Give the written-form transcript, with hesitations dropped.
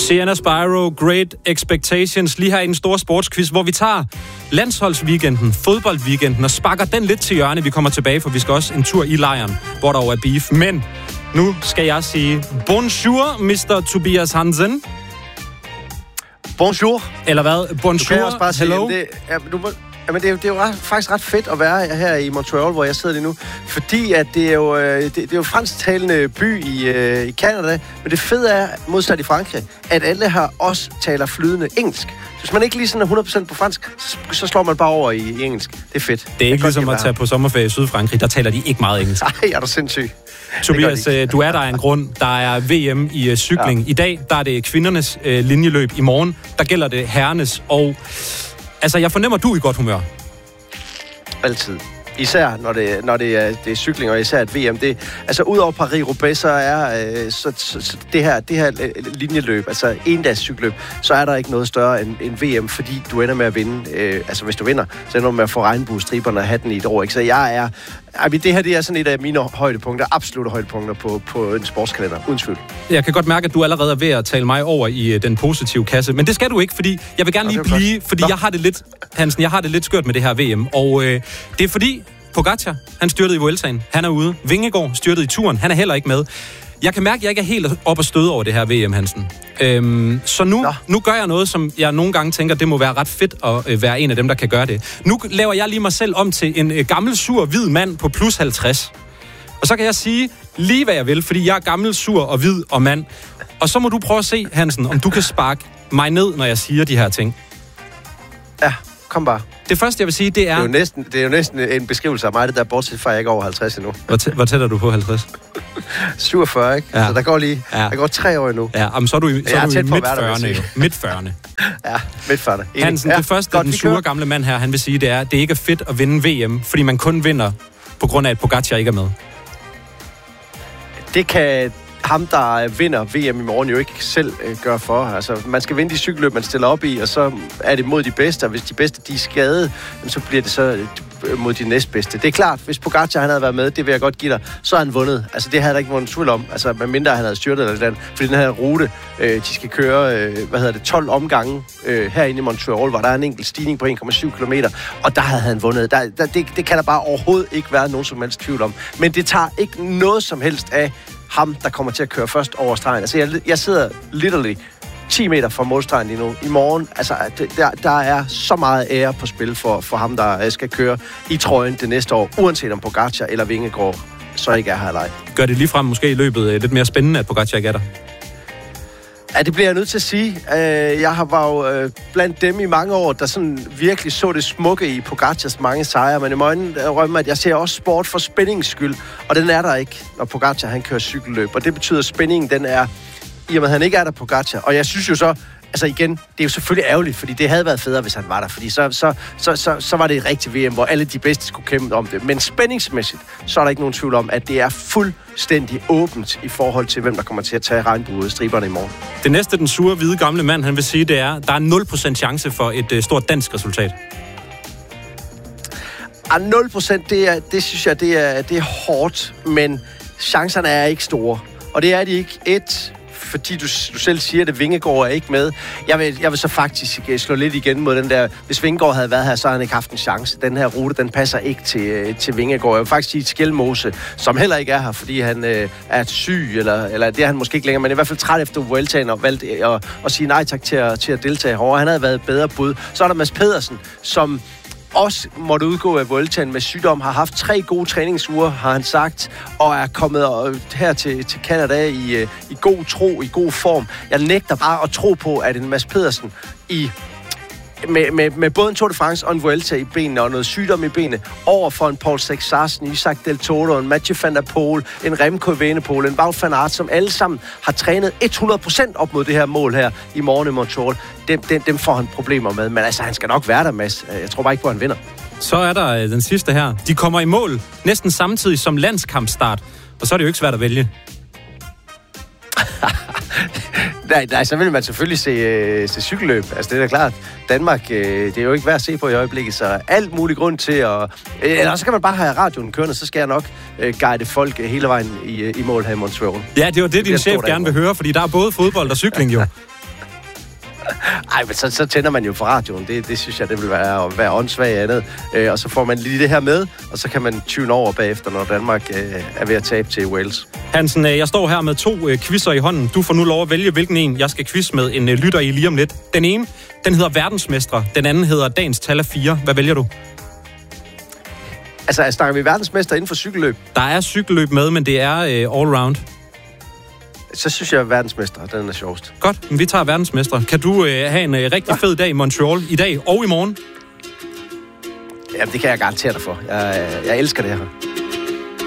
Sienna Spyro, Great Expectations, lige her i en stor sportsquiz, hvor vi tager landsholdsweekenden, fodboldweekenden og sparker den lidt til hjørne. Vi kommer tilbage, for vi skal også en tur i lejren, hvor der er beef. Men nu skal jeg sige bonjour, Mr. Tobias Hansen. Bonjour. Eller hvad? Bonjour, du også bare hello. Sige, det er jo faktisk ret fedt at være her i Montreal, hvor jeg sidder lige nu. Fordi at det er jo fransktalende by i Canada. Men det fede er, modsat i Frankrig, at alle her også taler flydende engelsk. Hvis man ikke lige sådan er 100% på fransk, så slår man bare over i engelsk. Det er fedt. Det er ikke ligesom at tage på sommerferie i Sydfrankrig. Der taler de ikke meget engelsk. Nej, er du sindssyg. Tobias, du er der af en grund. Der er VM i cykling. Ja. I dag, der er det kvindernes linjeløb. I morgen, der gælder det herrenes. Og altså, jeg fornemmer, du er i godt humør. Altid. Især når det er cykling, og især et VM. Altså, udover Paris-Roubaix, så er så det her linjeløb, altså endags cykelløb, så er der ikke noget større end VM, fordi du ender med at vinde. Altså, hvis du vinder, så ender du med at få regnbuestriberne og hatten i et år. Ikke? Så det her, det er sådan et af mine højdepunkter, absolutte højdepunkter på en sportskalender, uden tvivl. Jeg kan godt mærke, at du allerede er ved at tale mig over i den positive kasse, men det skal du ikke, fordi jeg vil gerne lige blive, fordi jeg har det lidt, Hansen, jeg har det lidt skørt med det her VM, og det er fordi Pogačar, han styrtede i Vueltaen, han er ude. Vingegaard styrtede i turen, han er heller ikke med. Jeg kan mærke, at jeg ikke er helt op at støde over det her VM, Hansen. Så nu gør jeg noget, som jeg nogle gange tænker, det må være ret fedt at være en af dem, der kan gøre det. Nu laver jeg lige mig selv om til en gammel, sur, hvid mand på plus 50. Og så kan jeg sige lige, hvad jeg vil, fordi jeg er gammel, sur og hvid og mand. Og så må du prøve at se, Hansen, om du kan sparke mig ned, når jeg siger de her ting. Ja, kom bare. Det første, jeg vil sige, det er... Det er jo næsten en beskrivelse af mig, det der, bortset fra, jeg ikke er over 50 endnu. Hvor tæt er du på 50? 47, ikke? Ja. Så der går 3 år endnu. Ja, men så er du i midt-40'erne. Midt-40'erne. Ja, midt-40'erne. Hansen, det første, den sure gamle mand her, han vil sige, det er, at det ikke er fedt at vinde VM, fordi man kun vinder på grund af, at Pogačar ikke er med. Det kan ham, der vinder VM i morgen, jo ikke selv gør for. Altså, man skal vinde de cykelløb, man stiller op i, og så er det mod de bedste, og hvis de bedste, de er skadet, så bliver det så mod de næstbedste. Det er klart, hvis Pogačar han havde været med, det vil jeg godt give dig, så har han vundet. Altså, det havde der ikke været en tvivl om. Altså, medmindre han havde styrtet eller andet. Fordi den her rute, de skal køre, 12 omgange herinde i Montreal, hvor der er en enkelt stigning på 1,7 kilometer, og der havde han vundet. Det kan der bare overhovedet ikke være nogen som helst tvivl om. Men det tager ikke noget som helst af ham, der kommer til at køre først over stregen. Altså, jeg sidder literally 10 meter fra målstregen lige nu. I morgen, altså, der er så meget ære på spil for ham, der skal køre i trøjen det næste år, uanset om Pogačar eller Vingegaard så ikke er her eller ej. Gør det ligefrem måske i løbet lidt mere spændende, at Pogačar ikke er der? Ja, det bliver jeg nødt til at sige. Jeg var jo blandt dem i mange år, der sådan virkelig så det smukke i Pogacars mange sejre, men i morgen rømmer, at jeg ser også sport for spændings skyld, og den er der ikke, når Pogačar han kører cykelløb, og det betyder, at spændingen den er, i og med at han ikke er der, Pogačar, og jeg synes jo så, altså igen, det er jo selvfølgelig ærgerligt, fordi det havde været federe, hvis han var der, fordi så var det et rigtigt VM, hvor alle de bedste skulle kæmpe om det. Men spændingsmæssigt, så er der ikke nogen tvivl om, at det er fuldstændig åbent i forhold til, hvem der kommer til at tage regnbuestriberne i morgen. Det næste, den sure, hvide, gamle mand, han vil sige, det er, der er 0% chance for et stort dansk resultat. 0%, det synes jeg, det er hårdt, men chancerne er ikke store. Og det er de ikke. Fordi du selv siger, at Vingegaard er ikke med. Jeg vil så faktisk slå lidt igen mod den der... Hvis Vingegaard havde været her, så havde han ikke haft en chance. Den her rute, den passer ikke til Vingegaard. Jeg vil faktisk sige Skjelmose, som heller ikke er her, fordi han er syg, eller det er han måske ikke længere, men i hvert fald træt efter Vueltaen og valgte at sige nej tak til at deltage herovre. Han havde været et bedre bud. Så er der Mads Pedersen, som også måtte udgå af Vueltaen med sygdom, har haft 3 gode træningsuger, har han sagt, og er kommet her til Canada i god tro, i god form. Jeg nægter bare at tro på, at en Mads Pedersen med både en Tour de France og en Vuelta i benene og noget sygdom i benene, over for en Paul Sexas, en Isaac Del Toro, en Mathieu van der Poel, en Remco Evenepoel, en Wout van Aert, som alle sammen har trænet 100% op mod det her mål her i morgen i Montreal. Dem får han problemer med, men altså, han skal nok være der, Mads. Jeg tror bare ikke på, at han vinder. Så er der den sidste her. De kommer i mål næsten samtidig som landskampstart, og så er det jo ikke svært at vælge. Nej, så vil man selvfølgelig se cykelløb. Altså, det er da klart. Danmark, det er jo ikke værd at se på i øjeblikket, så alt mulig grund til at... Eller så kan man bare have radioen kørende, så skal jeg nok guide folk hele vejen i mål her i Montreal. Ja, det var det din chef gerne vil høre, fordi der er både fodbold og cykling jo. Ej, men så tænder man jo for radioen. Det synes jeg, det vil være åndssvagt andet. Og så får man lige det her med, og så kan man tune over bagefter, når Danmark er ved at tabe til Wales. Hansen, jeg står her med 2 quizzer i hånden. Du får nu lov at vælge, hvilken en jeg skal quiz med en lytter i lige om lidt. Den ene, den hedder verdensmestre. Den anden hedder dagens tal af 4. Hvad vælger du? Altså, snakker vi verdensmester inden for cykelløb? Der er cykelløb med, men det er all-round. Så synes jeg, verdensmester, den er sjovest. Godt, men vi tager verdensmestre. Kan du have en rigtig fed dag i Montreal i dag og i morgen? Jamen, det kan jeg garantere dig for. Jeg elsker det her.